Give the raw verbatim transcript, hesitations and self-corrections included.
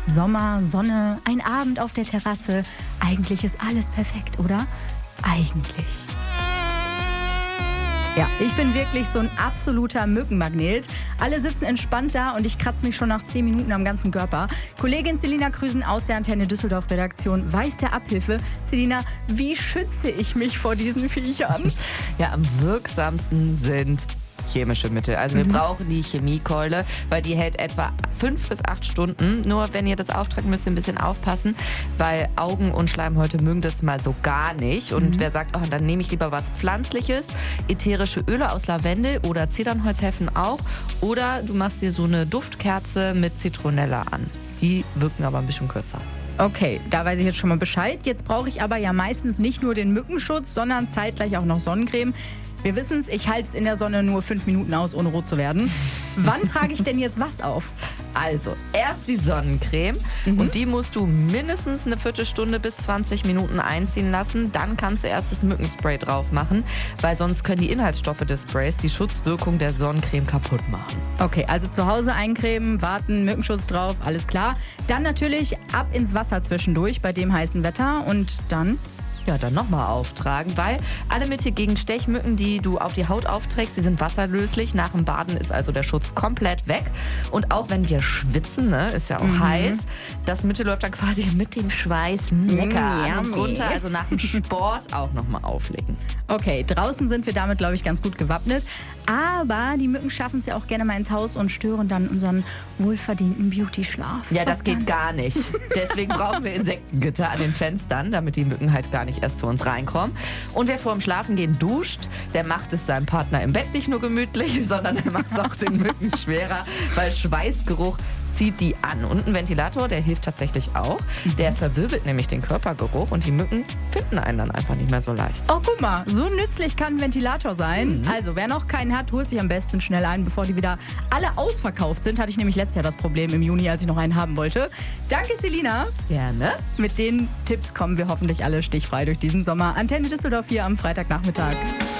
Sommer, Sonne, ein Abend auf der Terrasse. Eigentlich ist alles perfekt, oder? Eigentlich. Ja, ich bin wirklich so ein absoluter Mückenmagnet. Alle sitzen entspannt da und ich kratze mich schon nach zehn Minuten am ganzen Körper. Kollegin Selina Krüsen aus der Antenne Düsseldorf-Redaktion weiß der Abhilfe. Selina, wie schütze ich mich vor diesen Viechern? Ja, am wirksamsten sind chemische Mittel. Also wir Mhm. brauchen die Chemiekeule, weil die hält etwa fünf bis acht Stunden. Nur wenn ihr das auftragt, müsst ihr ein bisschen aufpassen, weil Augen- und Schleimhäute mögen das mal so gar nicht. Und Mhm. wer sagt, oh, dann nehme ich lieber was Pflanzliches, ätherische Öle aus Lavendel oder Zedernholz helfen auch. Oder du machst dir so eine Duftkerze mit Zitronella an. Die wirken aber ein bisschen kürzer. Okay, da weiß ich jetzt schon mal Bescheid. Jetzt brauche ich aber ja meistens nicht nur den Mückenschutz, sondern zeitgleich auch noch Sonnencreme. Wir wissen es, ich halte es in der Sonne nur fünf Minuten aus, ohne rot zu werden. Wann trage ich denn jetzt was auf? Also, erst die Sonnencreme Mhm. und die musst du mindestens eine Viertelstunde bis zwanzig Minuten einziehen lassen. Dann kannst du erst das Mückenspray drauf machen, weil sonst können die Inhaltsstoffe des Sprays die Schutzwirkung der Sonnencreme kaputt machen. Okay, also zu Hause eincremen, warten, Mückenschutz drauf, alles klar. Dann natürlich ab ins Wasser zwischendurch bei dem heißen Wetter und dann... Ja, dann nochmal auftragen, weil alle Mittel gegen Stechmücken, die du auf die Haut aufträgst, die sind wasserlöslich. Nach dem Baden ist also der Schutz komplett weg. Und auch wenn wir schwitzen, ne, ist ja auch Mhm. heiß, das Mittel läuft dann quasi mit dem Schweiß lecker Mm, an uns yummy. runter. Also nach dem Sport auch nochmal auflegen. Okay, draußen sind wir damit, glaube ich, ganz gut gewappnet. Aber die Mücken schaffen es ja auch gerne mal ins Haus und stören dann unseren wohlverdienten Beauty-Schlaf. Ja, Was das geht dann? gar nicht. Deswegen brauchen wir Insektengitter an den Fenstern, damit die Mücken halt gar nicht erst zu uns reinkommen. Und wer vor dem Schlafengehen duscht, der macht es seinem Partner im Bett nicht nur gemütlich, sondern er macht es auch den Mücken schwerer, weil Schweißgeruch zieht die an. Und ein Ventilator, der hilft tatsächlich auch. Der verwirbelt nämlich den Körpergeruch und die Mücken finden einen dann einfach nicht mehr so leicht. Oh, guck mal, so nützlich kann ein Ventilator sein. Also, wer noch keinen hat, holt sich am besten schnell einen, bevor die wieder alle ausverkauft sind. Hatte ich nämlich letztes Jahr das Problem im Juni, als ich noch einen haben wollte. Danke, Selina. Gerne. Mit den Tipps kommen wir hoffentlich alle stichfrei durch diesen Sommer. Antenne Düsseldorf hier am Freitagnachmittag.